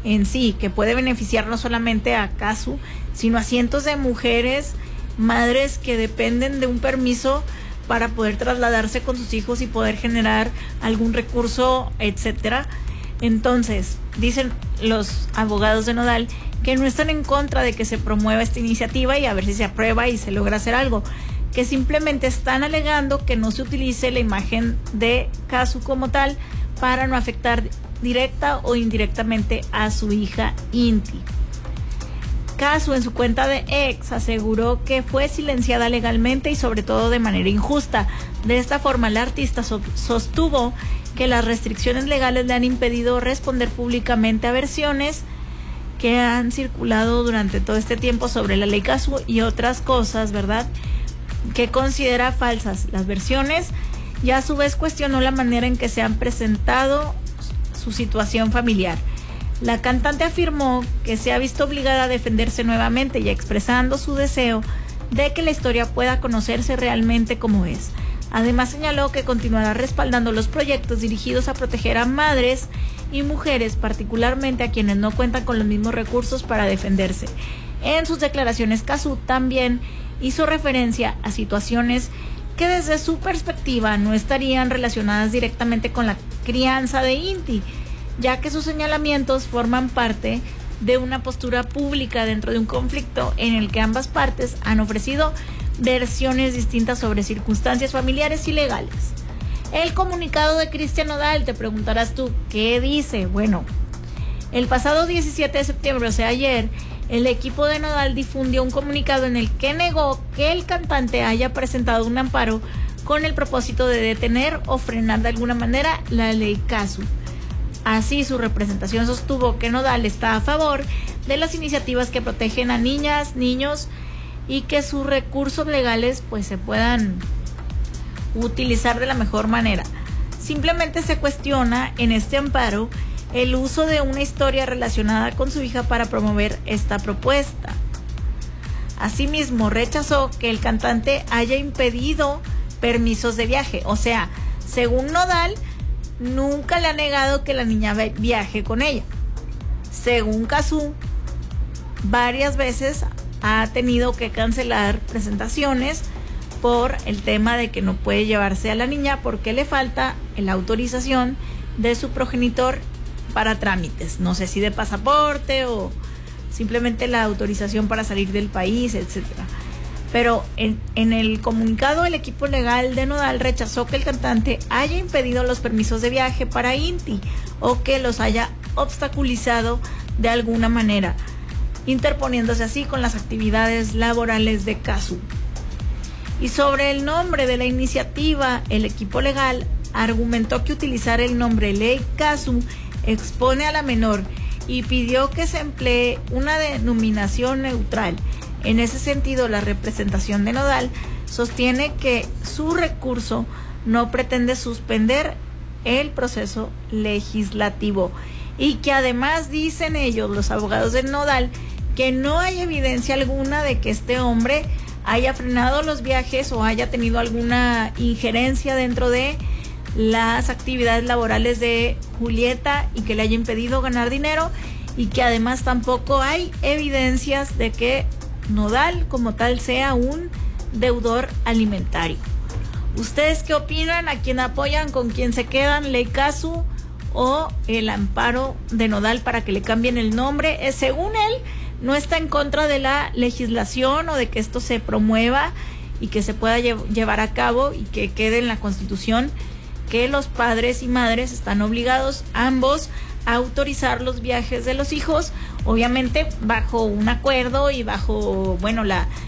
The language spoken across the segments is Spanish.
en sí, que puede beneficiar no solamente a Casu, sino a cientos de mujeres, madres que dependen de un permiso para poder trasladarse con sus hijos y poder generar algún recurso, etcétera. Entonces, dicen los abogados de Nodal que no están en contra de que se promueva esta iniciativa y a ver si se aprueba y se logra hacer algo, que simplemente están alegando que no se utilice la imagen de Casu como tal para no afectar directa o indirectamente a su hija Inti. Casu en su cuenta de X aseguró que fue silenciada legalmente y sobre todo de manera injusta. De esta forma, la artista sostuvo que las restricciones legales le han impedido responder públicamente a versiones que han circulado durante todo este tiempo sobre la ley Casu y otras cosas, ¿verdad?, que considera falsas las versiones, y a su vez cuestionó la manera en que se han presentado su situación familiar. La cantante afirmó que se ha visto obligada a defenderse nuevamente y expresando su deseo de que la historia pueda conocerse realmente como es. Además señaló que continuará respaldando los proyectos dirigidos a proteger a madres y mujeres, particularmente a quienes no cuentan con los mismos recursos para defenderse. En sus declaraciones, Casu también hizo referencia a situaciones que desde su perspectiva no estarían relacionadas directamente con la crianza de Inti, ya que sus señalamientos forman parte de una postura pública dentro de un conflicto en el que ambas partes han ofrecido versiones distintas sobre circunstancias familiares y legales. El comunicado de Cristian Nodal, te preguntarás tú, ¿qué dice? Bueno, el pasado 17 de septiembre, o sea ayer, el equipo de Nodal difundió un comunicado en el que negó que el cantante haya presentado un amparo con el propósito de detener o frenar de alguna manera la ley Casu. Así, su representación sostuvo que Nodal está a favor de las iniciativas que protegen a niñas, niños y que sus recursos legales pues se puedan utilizar de la mejor manera. Simplemente se cuestiona en este amparo el uso de una historia relacionada con su hija para promover esta propuesta. Asimismo, rechazó que el cantante haya impedido permisos de viaje. O sea, según Nodal, nunca le ha negado que la niña viaje con ella. Según Casu, varias veces ha tenido que cancelar presentaciones por el tema de que no puede llevarse a la niña porque le falta la autorización de su progenitor para trámites, no sé si de pasaporte o simplemente la autorización para salir del país, etcétera. Pero en el comunicado, el equipo legal de Nodal rechazó que el cantante haya impedido los permisos de viaje para Inti o que los haya obstaculizado de alguna manera, interponiéndose así con las actividades laborales de Casu. Y sobre el nombre de la iniciativa, el equipo legal argumentó que utilizar el nombre Ley Casu expone a la menor y pidió que se emplee una denominación neutral. En ese sentido, la representación de Nodal sostiene que su recurso no pretende suspender el proceso legislativo y que además dicen ellos, los abogados de Nodal, que no hay evidencia alguna de que este hombre haya frenado los viajes o haya tenido alguna injerencia dentro de las actividades laborales de Julieta y que le haya impedido ganar dinero, y que además tampoco hay evidencias de que Nodal como tal sea un deudor alimentario. ¿Ustedes qué opinan? ¿A quién apoyan? ¿Con quién se quedan? ¿Ley Casu o el amparo de Nodal para que le cambien el nombre? Según él, no está en contra de la legislación o de que esto se promueva y que se pueda llevar a cabo y que quede en la Constitución que los padres y madres están obligados ambos a autorizar los viajes de los hijos, obviamente bajo un acuerdo y bajo, bueno,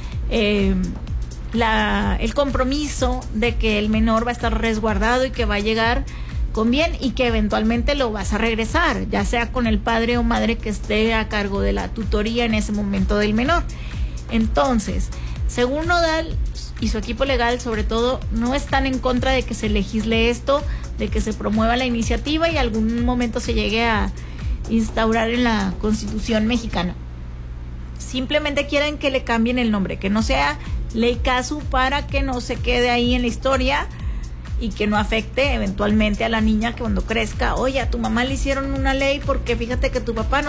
el compromiso de que el menor va a estar resguardado y que va a llegar con bien y que eventualmente lo vas a regresar, ya sea con el padre o madre que esté a cargo de la tutoría en ese momento del menor. Entonces, según Nodal y su equipo legal, sobre todo, no están en contra de que se legisle esto, de que se promueva la iniciativa y algún momento se llegue a instaurar en la Constitución mexicana. Simplemente quieren que le cambien el nombre, que no sea Ley Casu, para que no se quede ahí en la historia y que no afecte eventualmente a la niña que cuando crezca, oye, a tu mamá le hicieron una ley porque fíjate que tu papá no